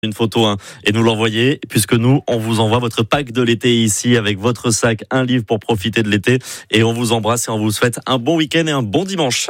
Une photo et nous l'envoyer, puisque nous, on vous envoie votre pack de l'été ici avec votre sac, un livre pour profiter de l'été, et on vous embrasse et on vous souhaite un bon week-end et un bon dimanche.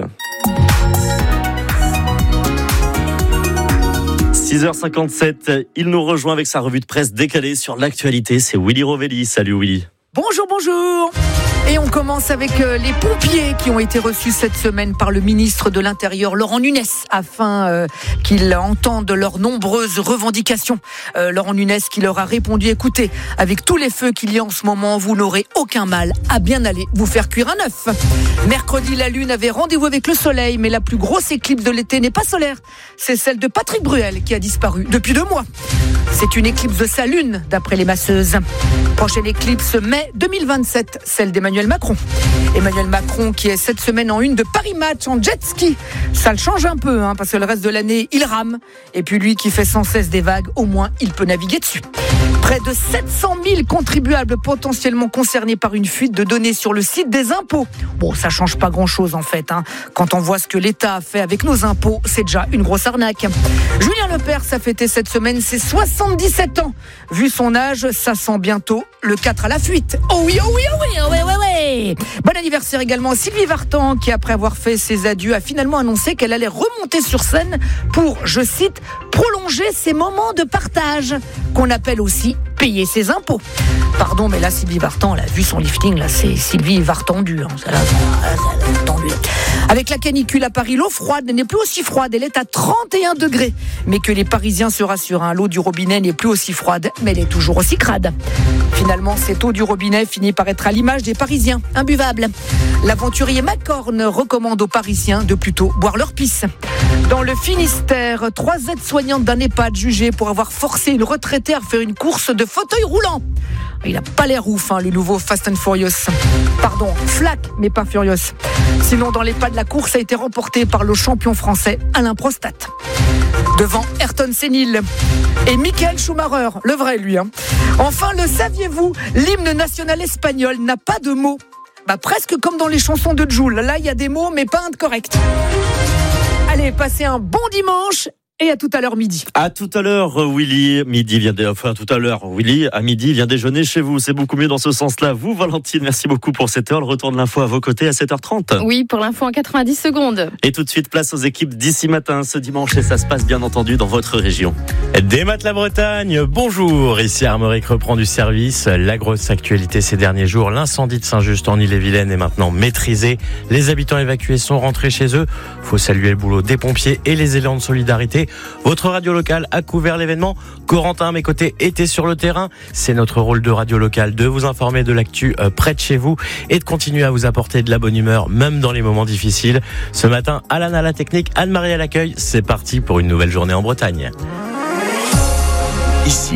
6h57, il nous rejoint avec sa revue de presse décalée sur l'actualité, c'est Willy Rovelli. Salut Willy. Bonjour. Et on commence avec les pompiers qui ont été reçus cette semaine par le ministre de l'Intérieur, Laurent Nunez, afin qu'ils entendent leurs nombreuses revendications. Laurent Nunez qui leur a répondu: écoutez, avec tous les feux qu'il y a en ce moment, vous n'aurez aucun mal à bien aller vous faire cuire un œuf. Mercredi, la Lune avait rendez-vous avec le Soleil, mais la plus grosse éclipse de l'été n'est pas solaire. C'est celle de Patrick Bruel qui a disparu depuis 2 mois. C'est une éclipse de sa Lune, d'après les masseuses. Prochaine éclipse, mai 2027, celle d'Emmanuel Macron. Emmanuel Macron qui est cette semaine en une de Paris Match en jet ski. Ça le change un peu, parce que le reste de l'année, il rame. Et puis lui qui fait sans cesse des vagues, au moins il peut naviguer dessus. Près de 700 000 contribuables potentiellement concernés par une fuite de données sur le site des impôts. Bon, ça change pas grand-chose en fait. Quand on voit ce que l'État a fait avec nos impôts, c'est déjà une grosse arnaque. Julien Lepers a fêté cette semaine ses 77 ans. Vu son âge, ça sent bientôt le 4 à la fuite. Oh oui. Bon anniversaire également à Sylvie Vartan qui, après avoir fait ses adieux, a finalement annoncé qu'elle allait remonter sur scène pour, je cite, prolonger ses moments de partage, qu'on appelle aussi payer ses impôts. Pardon, mais là, Sylvie Vartan, elle a vu son lifting, là, c'est Sylvie Vartendu. Avec la canicule à Paris, l'eau froide n'est plus aussi froide, elle est à 31 degrés. Mais que les Parisiens se rassurent, l'eau du robinet n'est plus aussi froide, mais elle est toujours aussi crade. Finalement, cette eau du robinet finit par être à l'image des Parisiens, imbuvable. L'aventurier Macorne recommande aux Parisiens de plutôt boire leur pisse. Dans le Finistère, 3 aides-soignantes d'un EHPAD jugées pour avoir forcé une retraitée à faire une course de fauteuil roulant. Il n'a pas l'air ouf, le nouveau Fast and Furious. Pardon, Flac, mais pas Furious. Sinon, dans l'EHPAD, la course a été remportée par le champion français Alain Prostat. Devant Ayrton Senil et Michael Schumacher, le vrai lui. Enfin, le saviez-vous, l'hymne national espagnol n'a pas de mots. Presque comme dans les chansons de Jul. Là, il y a des mots, mais pas un de correct. Allez, passez un bon dimanche. Et à tout à l'heure midi. À tout à l'heure, Willy. Willy, à midi, vient déjeuner chez vous. C'est beaucoup mieux dans ce sens-là. Vous, Valentine, merci beaucoup pour cette heure. Le retour de l'info à vos côtés à 7h30. Oui, pour l'info en 90 secondes. Et tout de suite, place aux équipes d'ici matin, ce dimanche. Et ça se passe bien entendu dans votre région. Des Maths la Bretagne, bonjour. Ici Armorique reprend du service. La grosse actualité ces derniers jours, l'incendie de Saint-Just en Ille-et-Vilaine est maintenant maîtrisé. Les habitants évacués sont rentrés chez eux. Faut saluer le boulot des pompiers et les élans de solidarité. Votre radio locale a couvert l'événement. Corentin, à mes côtés, était sur le terrain. C'est notre rôle de radio locale de vous informer de l'actu près de chez vous et de continuer à vous apporter de la bonne humeur, même dans les moments difficiles. Ce matin, Alan à la technique, Anne-Marie à l'accueil. C'est parti pour une nouvelle journée en Bretagne. Ici,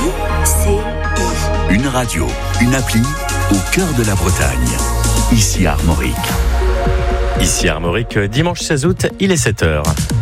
une radio, une appli au cœur de la Bretagne. Ici Armorique. Ici Armorique, dimanche 16 août, il est 7h.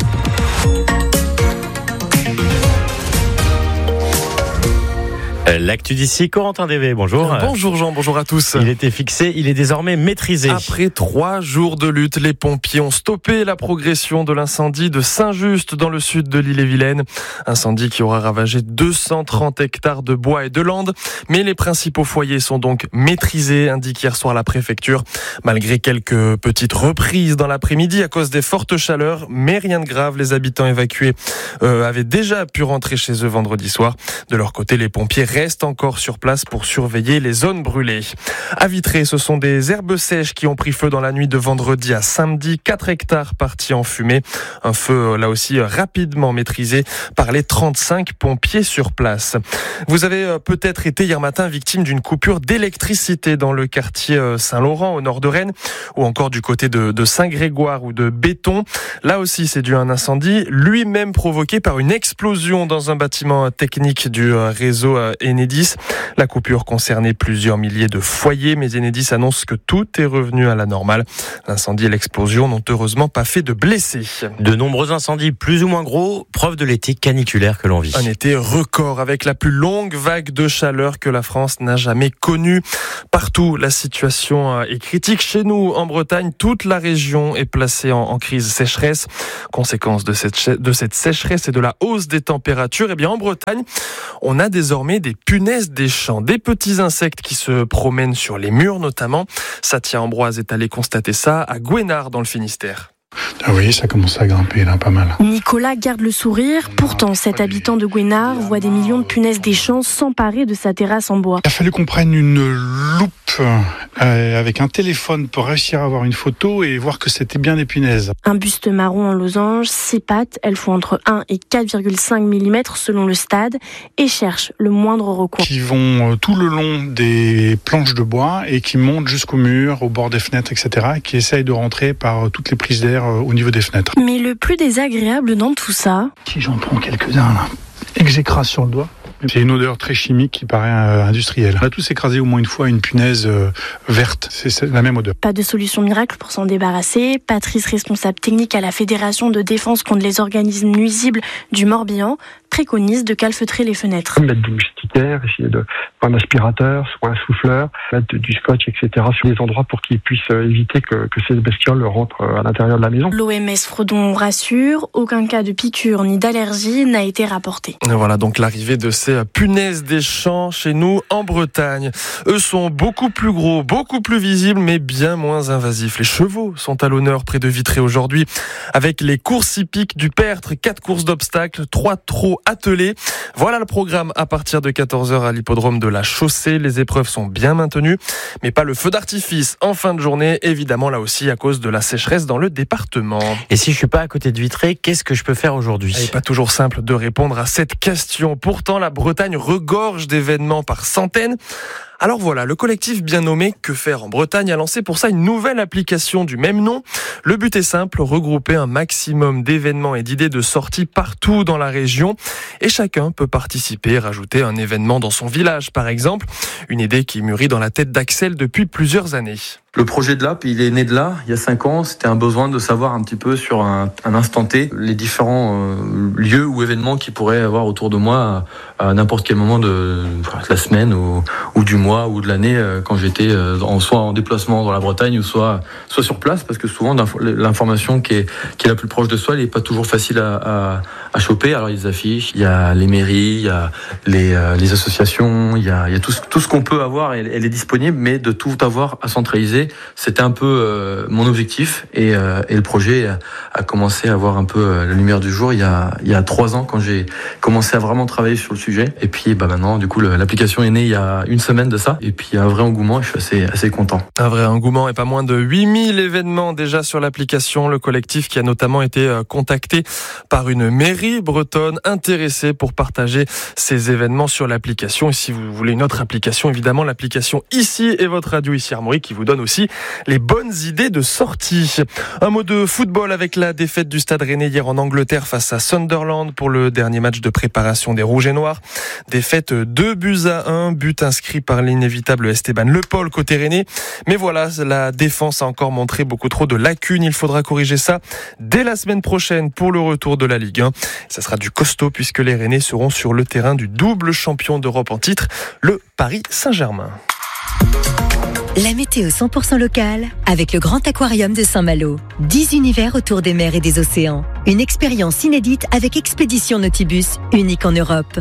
L'actu d'ici, Corentin Dévé, bonjour. Bonjour Jean, bonjour à tous. Il était fixé, il est désormais maîtrisé. Après 3 jours de lutte, les pompiers ont stoppé la progression de l'incendie de Saint-Just dans le sud de l'Ille-et-Vilaine. Incendie qui aura ravagé 230 hectares de bois et de landes. Mais les principaux foyers sont donc maîtrisés, indique hier soir la préfecture. Malgré quelques petites reprises dans l'après-midi à cause des fortes chaleurs, mais rien de grave. Les habitants évacués avaient déjà pu rentrer chez eux vendredi soir. De leur côté, les pompiers restent encore sur place pour surveiller les zones brûlées. À Vitré, ce sont des herbes sèches qui ont pris feu dans la nuit de vendredi à samedi. 4 hectares partis en fumée. Un feu, là aussi, rapidement maîtrisé par les 35 pompiers sur place. Vous avez peut-être été hier matin victime d'une coupure d'électricité dans le quartier Saint-Laurent, au nord de Rennes, ou encore du côté de Saint-Grégoire ou de Béton. Là aussi, c'est dû à un incendie, lui-même provoqué par une explosion dans un bâtiment technique du réseau Enedis. La coupure concernait plusieurs milliers de foyers, mais Enedis annonce que tout est revenu à la normale. L'incendie et l'explosion n'ont heureusement pas fait de blessés. De nombreux incendies plus ou moins gros, preuve de l'été caniculaire que l'on vit. Un été record avec la plus longue vague de chaleur que la France n'a jamais connue. Partout, la situation est critique. Chez nous, en Bretagne, toute la région est placée en crise sécheresse. Conséquence de cette sécheresse et de la hausse des températures, eh bien en Bretagne, on a désormais des punaises des champs, des petits insectes qui se promènent sur les murs notamment. Satia Ambroise est allée constater ça à Gouénard dans le Finistère. Ah oui, ça commence à grimper là, pas mal. Nicolas garde le sourire. Pourtant, cet habitant de Gouénard voit des millions de punaises des champs s'emparer de sa terrasse en bois. Il a fallu qu'on prenne une loupe avec un téléphone pour réussir à avoir une photo et voir que c'était bien des punaises. Un buste marron en losange, ses pattes, elles font entre 1 et 4,5 mm selon le stade et cherchent le moindre recoin. Qui vont tout le long des planches de bois et qui montent jusqu'au mur, au bord des fenêtres, etc. Et qui essayent de rentrer par toutes les prises d'air au niveau des fenêtres. Mais le plus désagréable dans tout ça... Si j'en prends quelques-uns là, j'écrase sur le doigt. C'est une odeur très chimique qui paraît industrielle. On a tous écrasé au moins une fois une punaise verte. C'est la même odeur. Pas de solution miracle pour s'en débarrasser. Patrice, responsable technique à la Fédération de défense contre les organismes nuisibles du Morbihan, préconise de calfeutrer les fenêtres. Mettre des moustiquaires, essayer de prendre un aspirateur, soit un souffleur, mettre du scotch, etc. sur les endroits pour qu'ils puissent éviter que ces bestioles rentrent à l'intérieur de la maison. L'OMS Fredon rassure, aucun cas de piqûre ni d'allergie n'a été rapporté. Voilà donc l'arrivée de ces punaises des champs chez nous en Bretagne. Eux sont beaucoup plus gros, beaucoup plus visibles, mais bien moins invasifs. Les chevaux sont à l'honneur près de Vitré aujourd'hui, avec les courses hippiques du Pertre, 4 courses d'obstacles, 3 trot attelés. Voilà le programme à partir de 14h à l'hippodrome de la Chaussée. Les épreuves sont bien maintenues, mais pas le feu d'artifice en fin de journée, évidemment là aussi à cause de la sécheresse dans le département. Et si je suis pas à côté de Vitré, qu'est-ce que je peux faire aujourd'hui ? Il n'est pas toujours simple de répondre à cette question. Pourtant, la Bretagne regorge d'événements par centaines. Alors voilà, le collectif bien nommé Que faire en Bretagne a lancé pour ça une nouvelle application du même nom. Le but est simple, regrouper un maximum d'événements et d'idées de sortie partout dans la région. Et chacun peut participer, rajouter un événement dans son village par exemple. Une idée qui mûrit dans la tête d'Axel depuis plusieurs années. Le projet de l'app, il est né de là, il y a 5 ans. C'était un besoin de savoir un petit peu sur un instant T les différents lieux ou événements qui pourraient avoir autour de moi à n'importe quel moment de la semaine ou du mois ou de l'année quand j'étais soit en déplacement dans la Bretagne ou soit sur place, parce que souvent l'information qui est la plus proche de soi, elle n'est pas toujours facile à choper. Alors il y a les affiches, il y a les mairies, il y a les associations, il y a tout ce qu'on peut avoir, elle est disponible, mais de tout avoir à centraliser, c'était un peu mon objectif et le projet a commencé à avoir un peu la lumière du jour il y a 3 ans quand j'ai commencé à vraiment travailler sur le sujet. Et puis maintenant, du coup, l'application est née il y a une semaine de ça. Et puis il y a un vrai engouement et je suis assez content. Un vrai engouement et pas moins de 8000 événements déjà sur l'application. Le collectif qui a notamment été contacté par une mairie bretonne intéressée pour partager ces événements sur l'application. Et si vous voulez une autre application, évidemment, l'application Ici et votre radio Ici Armorique qui vous donne aussi les bonnes idées de sortie. Un mot de football avec la défaite du Stade Rennais hier en Angleterre face à Sunderland pour le dernier match de préparation des Rouges et Noirs. Défaite 2-1, but inscrit par l'inévitable Esteban Le Paul côté Rennais. Mais voilà, la défense a encore montré beaucoup trop de lacunes. Il faudra corriger ça dès la semaine prochaine pour le retour de la Ligue 1. Ça sera du costaud puisque les Rennais seront sur le terrain du double champion d'Europe en titre, le Paris Saint-Germain. La météo 100% locale avec le Grand Aquarium de Saint-Malo. 10 univers autour des mers et des océans. Une expérience inédite avec Expédition Nautibus, unique en Europe.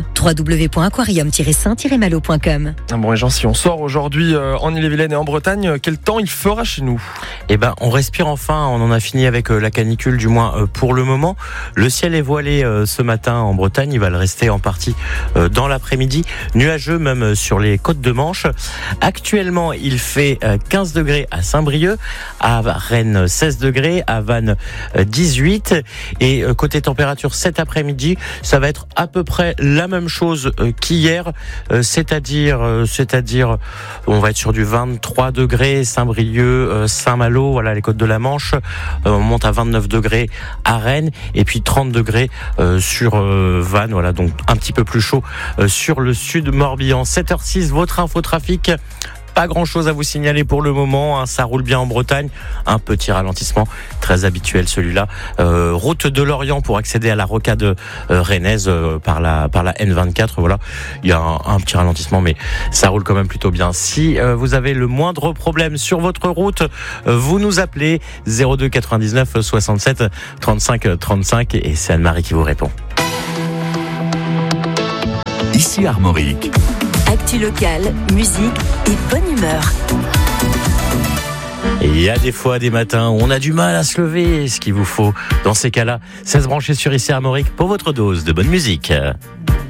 www.aquarium-saint-malo.com. Bon, et Jean, si on sort aujourd'hui en Ille-et-Vilaine et en Bretagne, quel temps il fera chez nous ? On respire enfin, on en a fini avec la canicule, du moins pour le moment. Le ciel est voilé ce matin en Bretagne, il va le rester en partie dans l'après-midi. Nuageux même sur les côtes de Manche. Actuellement, il fait 15 degrés à Saint-Brieuc, à Rennes 16 degrés, à Vannes 18. Et côté température, cet après-midi, ça va être à peu près la même chose qu'hier, c'est-à-dire, on va être sur du 23 degrés, Saint-Brieuc, Saint-Malo, voilà les côtes de la Manche. On monte à 29 degrés à Rennes et puis 30 degrés sur Vannes, voilà, donc un petit peu plus chaud sur le sud Morbihan. 7h06, votre infotrafic. Pas grand chose à vous signaler pour le moment, hein, ça roule bien en Bretagne. Un petit ralentissement, très habituel celui-là. Route de Lorient pour accéder à la rocade rennaise par la N24. Voilà, il y a un petit ralentissement, mais ça roule quand même plutôt bien. Si vous avez le moindre problème sur votre route, vous nous appelez 02 99 67 35 35 et c'est Anne-Marie qui vous répond. Ici Armorique. Actu locale, musique et bonne humeur. Et il y a des fois des matins où on a du mal à se lever. Ce qu'il vous faut dans ces cas-là, c'est se brancher sur Ici Armorique pour votre dose de bonne musique.